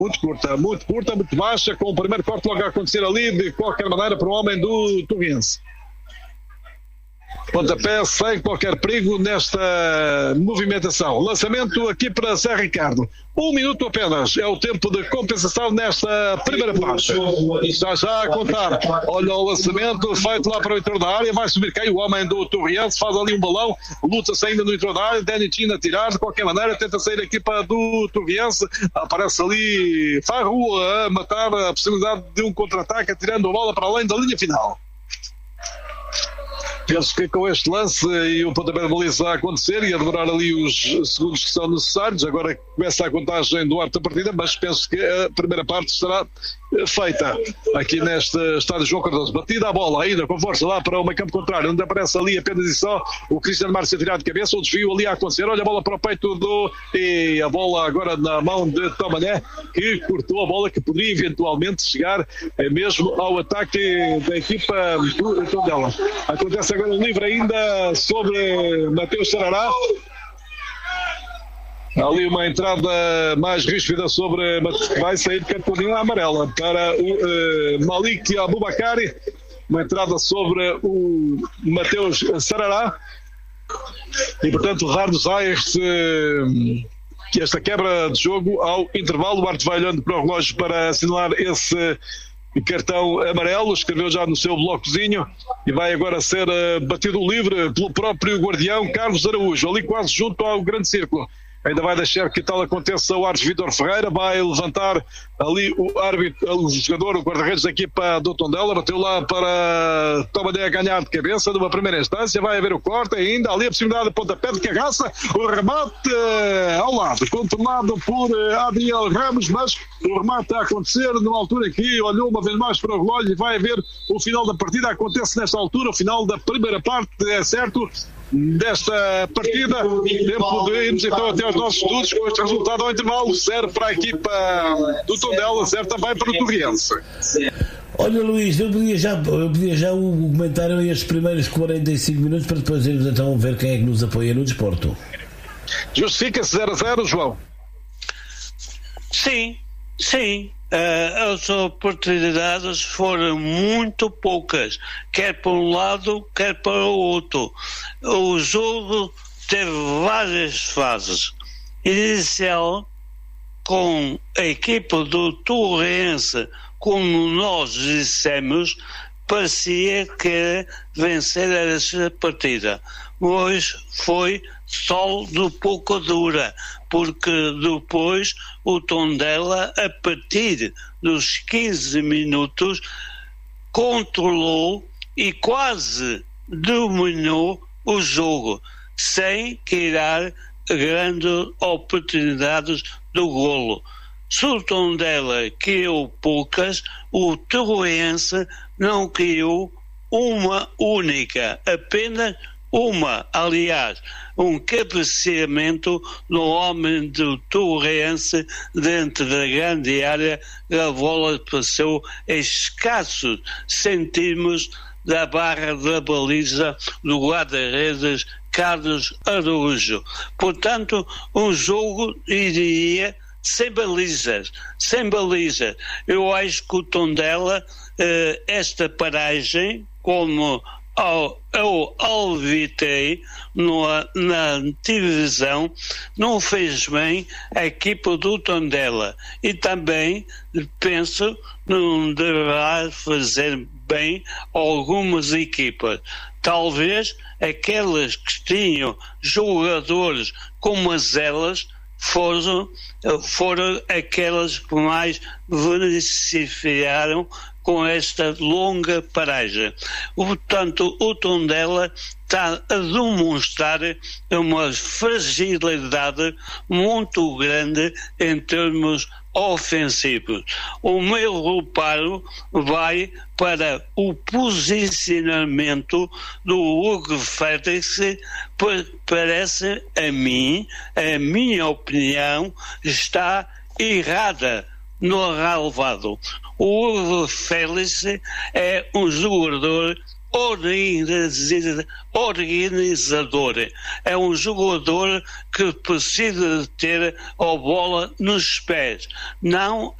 muito curta, muito baixa, com o primeiro corte logo a acontecer ali, de qualquer maneira, para o homem do Torriense. Pontapé sem qualquer perigo nesta movimentação. Lançamento aqui para Zé Ricardo. 1 minuto apenas é o tempo de compensação nesta primeira faixa. Já a contar. Olha o lançamento feito lá para o entorno da área. Vai subir cá o homem do Torriense, faz ali um balão, luta-se ainda no entorno da área. Denitin a tirar, de qualquer maneira, tenta sair a equipa do Torriense. Aparece ali Farru a matar a possibilidade de um contra-ataque, atirando a bola para além da linha final. Penso que com este lance e o pontapé de baliza a acontecer e a demorar ali os segundos que são necessários, agora começa a contagem do árbitro da partida, mas penso que a primeira parte estará feita aqui neste estádio João Cardoso. Batida a bola ainda com força lá para o meio campo contrário, onde aparece ali apenas e só o Cristiano Márcio a tirar de cabeça, o desvio ali a acontecer. Olha a bola para o peito e a bola agora na mão de Tomané, que cortou a bola, que poderia eventualmente chegar mesmo ao ataque da equipa do Tondela. Acontece agora um livre ainda sobre Mateus Sarará. Ali uma entrada mais ríspida sobre Mateus, que vai sair de cartolina amarela para o Malik Abubakari. Uma entrada sobre o Mateus Sarará. E portanto levar-nos a esta quebra de jogo ao intervalo. O árbitro vai olhando para o relógio para assinalar esse cartão amarelo, escreveu já no seu blocozinho e vai agora ser batido livre pelo próprio guardião Carlos Araújo, ali quase junto ao grande círculo. Ainda vai deixar que tal aconteça o árbitro Vítor Ferreira, vai levantar ali o árbitro, o jogador, o guarda-redes da equipa do Tondela, bateu lá para Tomané a ganhar de cabeça numa primeira instância, vai haver o corte ainda, ali a possibilidade de pontapé de cagaça, o remate ao lado, controlado por Adriel Ramos, mas o remate a acontecer numa altura que olhou uma vez mais para o relógio e vai haver o final da partida, acontece nesta altura, o final da primeira parte, é certo, desta partida. Tempo de irmos então até aos nossos estudos com este resultado ao intervalo. 0 para a equipa do Tondela, 0 também para o Torriense. Olha, Luís, eu pedia já o comentário a estes primeiros 45 minutos para depois irmos então ver quem é que nos apoia no desporto. Justifica-se 0-0, João? Sim. As oportunidades foram muito poucas, quer para um lado, quer para o outro. O jogo teve várias fases. Inicial, com a equipa do Torriense, como nós dissemos, parecia que vencer essa partida. Mas foi só do pouco dura, porque depois o Tondela, a partir dos 15 minutos, controlou e quase dominou o jogo, sem criar grandes oportunidades do golo. Se o Tondela criou poucas, o Torriense não criou uma única, apenas uma, aliás, um cabeceamento do homem do Torriense dentro da grande área. A bola passou a escassos centímetros da barra da baliza do guarda-redes Carlos Araújo. Portanto, um jogo iria sem balizas. Eu acho que o Tondela, esta paragem, como eu alvitei na televisão, não fez bem a equipa do Tondela e também penso não deverá fazer bem algumas equipas. Talvez aquelas que tinham jogadores como as elas foram aquelas que mais beneficiaram com esta longa paragem. Portanto, o Tondela está a demonstrar uma fragilidade muito grande em termos ofensivos. O meu reparo vai para o posicionamento do Hugo Félix. Parece a minha opinião, está errada no relvado. O Hugo Félix é um jogador organizador. É um jogador que precisa de ter a bola nos pés, não